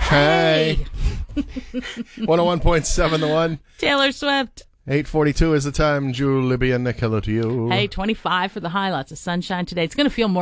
Hey. 101.7 The One. Taylor Swift. 8:42 is the time. Julie and Nick, hello to you. Hey, 25 for the high. Lots of sunshine today. It's going to feel more